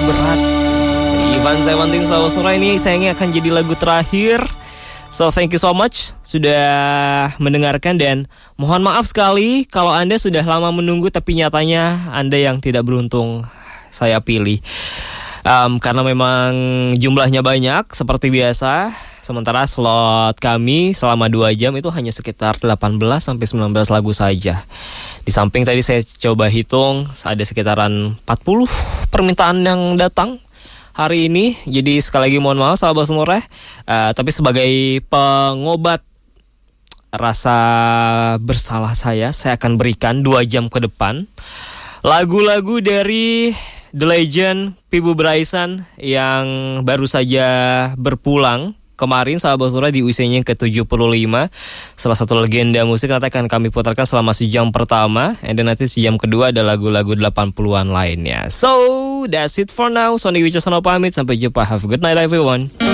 berat. Ivan Seventeen Sahabat Sonora, ini sayangnya akan jadi lagu terakhir. So thank you so much sudah mendengarkan, dan mohon maaf sekali kalau Anda sudah lama menunggu tapi nyatanya Anda yang tidak beruntung saya pilih. Karena memang jumlahnya banyak seperti biasa. Sementara slot kami selama 2 jam itu hanya sekitar 18-19 lagu saja. Di samping tadi saya coba hitung ada sekitaran 40 permintaan yang datang hari ini. Jadi sekali lagi mohon maaf sahabat Sonora. Tapi sebagai pengobat rasa bersalah saya akan berikan 2 jam ke depan lagu-lagu dari The Legend Pibu Braisan yang baru saja berpulang kemarin sahabat Sonora di usianya ke-75. Salah satu legenda musik nanti akan kami putarkan selama sejam pertama, dan nanti sejam kedua ada lagu-lagu 80-an lainnya. So, that's it for now. Sony Wicaksono pamit, sampai jumpa. Have a good night everyone.